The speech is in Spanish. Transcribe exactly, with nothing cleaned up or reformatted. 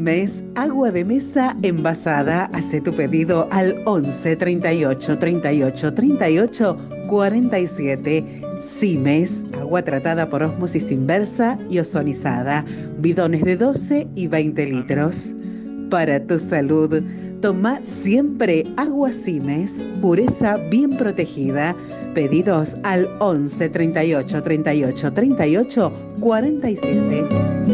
Simes, agua de mesa envasada. Hace tu pedido al once treinta y ocho treinta y ocho treinta y ocho cuarenta y siete. Simes, agua tratada por ósmosis inversa y ozonizada. Bidones de doce y veinte litros. Para tu salud, toma siempre agua Simes, pureza bien protegida. Pedidos al once treinta y ocho treinta y ocho treinta y ocho cuarenta y siete.